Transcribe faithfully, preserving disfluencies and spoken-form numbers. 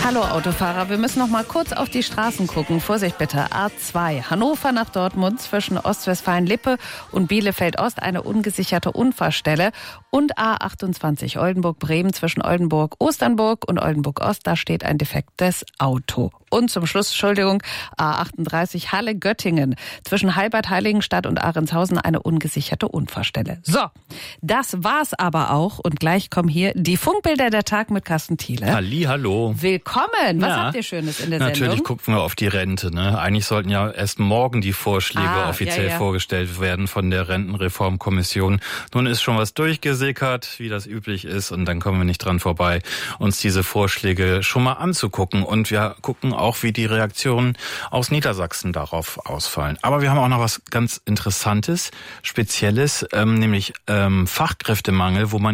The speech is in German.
Hallo Autofahrer, wir müssen noch mal kurz auf die Straßen gucken. Vorsicht bitte, A zwei, Hannover nach Dortmund zwischen Ostwestfalen-Lippe und Bielefeld-Ost eine ungesicherte Unfallstelle. Und A achtundzwanzig, Oldenburg-Bremen zwischen Oldenburg-Osternburg und Oldenburg-Ost, da steht ein defektes Auto. Und zum Schluss, Entschuldigung, A achtunddreißig, Halle-Göttingen zwischen Halbert-Heiligenstadt und Ahrentshausen eine ungesicherte Unfallstelle. So, das war's aber auch. Und gleich kommen hier die Funkbilder der Tag mit Carsten Thiele. Halli, hallo. Willkommen. Was ja, habt ihr Schönes in der natürlich Sendung? Natürlich gucken wir auf die Rente. Ne? Eigentlich sollten ja erst morgen die Vorschläge ah, offiziell ja, ja. vorgestellt werden von der Rentenreformkommission. Nun ist schon was durchgesickert, wie das üblich ist. Und dann kommen wir nicht dran vorbei, uns diese Vorschläge schon mal anzugucken. Und wir gucken auch, wie die Reaktionen aus Niedersachsen darauf ausfallen. Aber wir haben auch noch was ganz Interessantes, Spezielles, ähm, nämlich ähm, Fachkräftemangel, wo man